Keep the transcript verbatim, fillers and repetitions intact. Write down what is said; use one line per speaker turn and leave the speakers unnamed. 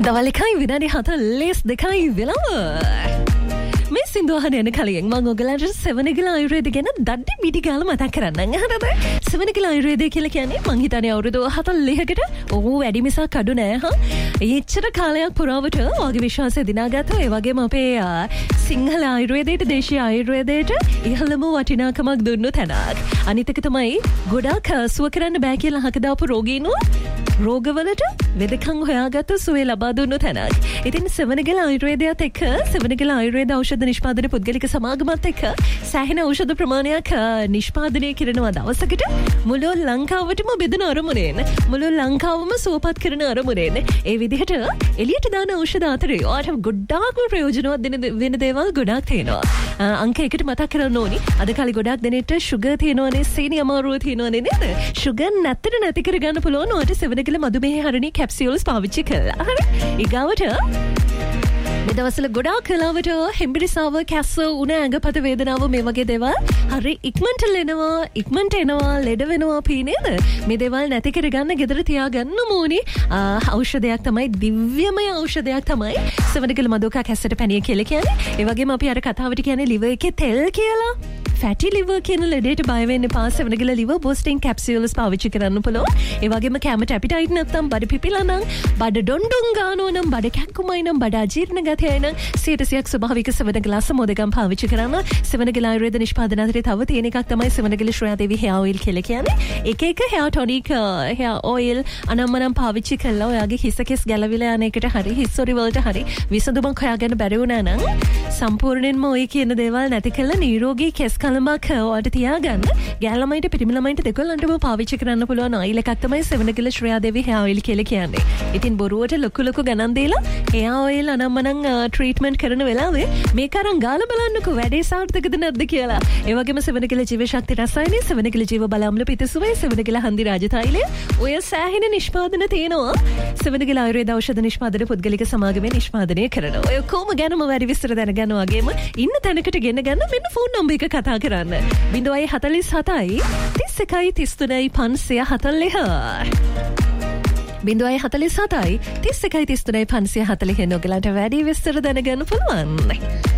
දවල් එකයි විනාඩි හතළිස් දෙකයි වෙලාව. මේ සින්දුවහන යන කලින් මම ඔයගලන්ට සෙවණගල ආයුර්වේද ගැන දඩි මිටි ගාලා මතක් කරන්නම්. හරිද? සෙවණගල ආයුර්වේදය කියලා කියන්නේ මං හිතන්නේ අවුරුදු හතළිහකට ඕ වැඩි මිසක් අඩු නෑ හා. එච්චර කාලයක් පුරාවට ඔයගේ විශ්වාසය දිනාගත්තා. ඒ වගේම අපේ සිංහල ආයුර්වේදයට දේශීය ආයුර්වේදයට ඉහළම වටිනාකමක් දුන්නු තැනක්. අනිත් එක තමයි ගොඩාක් සුව කරන්න බෑ කියලා හක දාපු රෝගීන්ව රෝගවලට වෙදකම් හොයාගත්ත සුවය ලබා දුන්නු තැනක්. ඉතින් සෙවණගල ආයුර්වේදයත් එක්ක සෙවණගල ආයුර්වේද ඖෂධ නිෂ්පාදන පුද්ගලික සමාගමත් එක්ක සෑහෙන ඖෂධ ප්‍රමාණයක් නිෂ්පාදනය කරනවා දවසකට මුළු ලංකාවටම බෙදන අරමුණෙන් මුළු ලංකාවම සුවපත් කරන අරමුණෙන් ඒ විදිහට එළියට දාන ඖෂධ අතරේ ඔයාලට ගොඩාක් ප්‍රයෝජනවත් වෙන දේවල් ගොඩාක් තියෙනවා. අංක එකට මතක් කරන්න ඕනි. අද කාලේ ගොඩාක් දෙනෙක්ට ෂුගර් තියෙනවනේ, සීනි අමාරුව තියෙනවනේ නේද? ෂුගර් නැත්තට නැති කරගන්න පුළුවන් ඔයාලට සෙවණගල මధుමේහ හරණී කැප්සියුල්ස් පාවිච්චි කළා. හරි. ඊගාවට මේ දවස්වල ගොඩාක් කලාවට හෙම්බිරිසාව, කැස්ස, උණ, ඇඟපත වේදනාව මේ වගේ දේවල් හරි ඉක්මනට ලෙනවා, ඉක්මනට එනවා, ලෙඩ වෙනවා පීනේද? මේ දේවල් නැති කරගන්න ගෙදර තියාගන්න ඕනි. ඖෂධයක් තමයි, දිව්‍යමය ඖෂධයක් තමයි සෙවණගල මధుකා කැස්සට පැණිය කියලා කියන්නේ. ඒ වගේම අපි අර කතාවට කියන්නේ liver එකේ තෙල් කියලා. ෆැටි liver කියන ලෙඩේට බය වෙන්න එපා. සෙවණගල liver boosting capsules පාවිච්චි කරන්න පුළුවන්. ඒ වගේම කැමට ඇපිටයිට් නැත්නම් බඩ පිපිලා නම්, බඩ ඩොන්ඩොන් ගානෝ නම්, බඩ කැක්කුමයි නම්, බඩ අජීර්ණ ගතියයි නම් සියයට සියයක් ස්වභාවික සෙවණගල අසමෝදගම් පාවිච්චි කරන්න. සෙවණගල ආයුර්වේද නිෂ්පාදන අතරේ තව තියෙන එකක් තමයි සෙවණගල ශ්‍රේයාදේවි hair oil කියලා කියන්නේ. එක එක hair tonic, hair oil අනම්මනම් පාවිච්චි කළා ඔයාගේ හිස කෙස් ගැලවිලා යන එකට හරි, හිස්සොරි වලට හරි විසඳුමක් හොයාගන්න බැරි වුණා නම් සම්පූර්ණයෙන්ම ඔය කියන දේවල් නැති කළා නිරෝගී කෙස් කලමක් ඔයාලට තියාගන්න. ගෑල් ළමයින්ට පිටිමි ළමයින්ට දෙකොල්ලන්ටම පාවිච්චි කරන්න පුළුවන් oil එකක් තමයි සෙවණගල ශ්‍රේයාදේවි hair oil කියලා කියන්නේ. ඉතින් බොරුවට ලොකු ලොකු ගණන් දීලා hair oil අනම්මනම් ට්‍රීට්මන්ට් කරන වෙලාවේ මේක අරන් ගාලා බලන්නකෝ වැඩේ සාර්ථකද නැද්ද කියලා. ඒ වගේම සෙවණගල ජීව ශක්ති රසායනය, සෙවණගල ජීව බල අම්ල පිතසුවේ, සෙවණගල හන්දි රාජතෛලය ඔය සෑහෙන නිෂ්පාදන තියෙනවා. සෙවණගල ආයුර්වේද ඖෂධ නිෂ්පාදන පුද්ගලික සමාගමේ නිෂ්පාදනය කරනවා. ඔය කොහොම ගැනම වැඩි විස්තර දැනගන්න වගේම ඉන්න තැනකට ගෙන ගන්න මෙන්න ෆෝන් නම්බර් එක කතා කරන්න. ज़ीरो फ़ोर फ़ोर ज़ीरो तीस इकाई तीस तुनाई पांच हतल्लेह ज़ीरो फ़ोर फ़ोर ज़ीरो तीस इकाई तीस तुनाई पांच हतल्लेह नोगलांट වැඩි විස්තර දැනගන්න පුළුවන්.